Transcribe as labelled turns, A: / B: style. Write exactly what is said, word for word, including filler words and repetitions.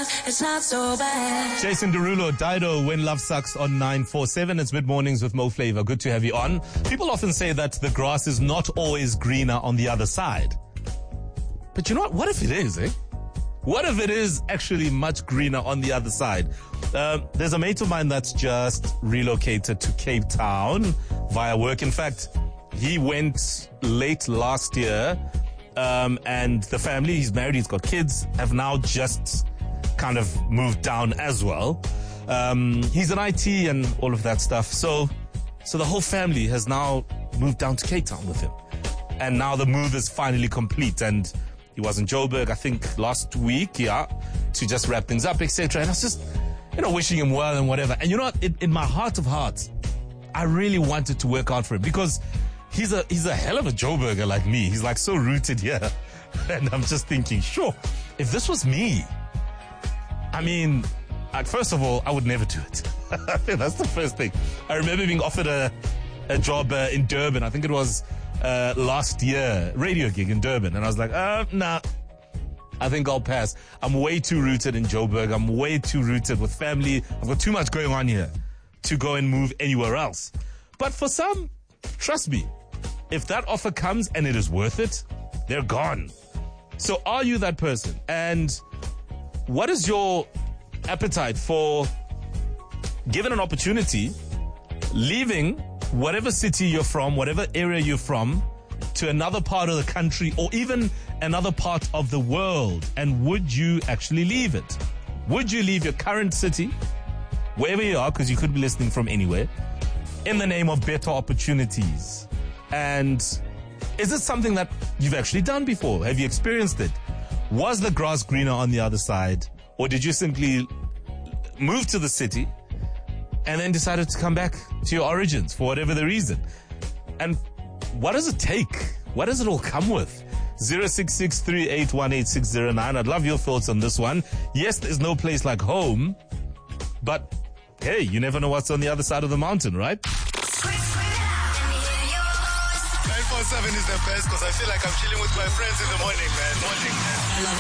A: it's not so bad.
B: Jason Derulo, Dido, When Love Sucks on nine four seven. It's Mid-Mornings with Mo Flavor. Good to have you on. People often say that the grass is not always greener on the other side. But you know what? What if it is, eh? What if it is actually much greener on the other side? Uh, there's a mate of mine that's just relocated to Cape Town via work. In fact, he went late last year, um, and the family, he's married, he's got kids, have now just kind of moved down as well. Um, he's in I T and all of that stuff. So, so the whole family has now moved down to Cape Town with him. And now the move is finally complete. And he was in Joburg, I think, last week, yeah, to just wrap things up, et cetera. And I was just, you know, wishing him well and whatever. And you know what? In, in my heart of hearts, I really wanted to work out for him because he's a he's a hell of a Joburger like me. He's like so rooted here. And I'm just thinking, sure, if this was me, I mean, like, first of all, I would never do it. I think that's the first thing. I remember being offered a, a job uh, in Durban. I think it was Uh, last year, radio gig in Durban. And I was like, uh, nah, I think I'll pass. I'm way too rooted in Joburg. I'm way too rooted with family. I've got too much going on here to go and move anywhere else. But for some, trust me, if that offer comes and it is worth it, they're gone. So are you that person? And what is your appetite for, given an opportunity, leaving whatever city you're from, whatever area you're from, to another part of the country or even another part of the world? And would you actually leave it? Would you leave your current city, wherever you are, because you could be listening from anywhere, in the name of better opportunities? And is it something that you've actually done before? Have you experienced it? Was the grass greener on the other side? Or did you simply move to the city and then decided to come back to your origins for whatever the reason? And what does it take? What does it all come with? zero six six three eight one eight six zero nine. I'd love your thoughts on this one. Yes, there's no place like home, but hey, you never know what's on the other side of the mountain, right?
C: nine four seven is the best because I feel like I'm chilling with my friends in the morning, man. Morning, man.